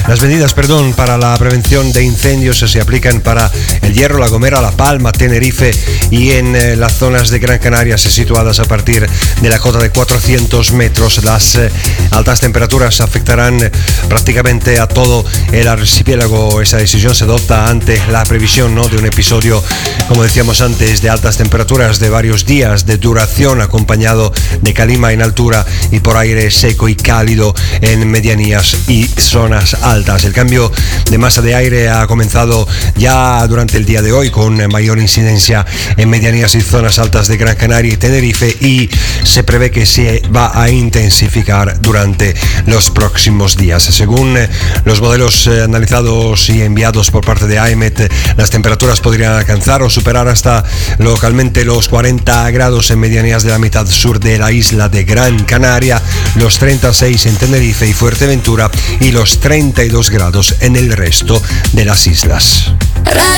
Las medidas, para la prevención de incendios se aplican para El Hierro, La Gomera, La Palma, Tenerife y en las zonas de Gran Canaria situadas a partir de la cota de 400 metros. Las altas temperaturas afectarán prácticamente a todo el archipiélago. Esa decisión se adopta ante la previsión de un episodio, como decíamos antes, de altas temperaturas de varios días de duración, acompañado de calima en altura y por aire seco y cálido en medianías y zonas altas. El cambio de masa de aire ha comenzado ya durante el día de hoy, con mayor incidencia en medianías y zonas altas de Gran Canaria y Tenerife, y se prevé que se va a intensificar durante los próximos días. Según los modelos analizados y enviados por parte de AEMET, las temperaturas podrían alcanzar o superar hasta localmente los 40 grados en medianías de la mitad sur de la isla de Gran Canaria, los 36 en Tenerife y Fuerteventura y los 32 grados en el resto de las islas.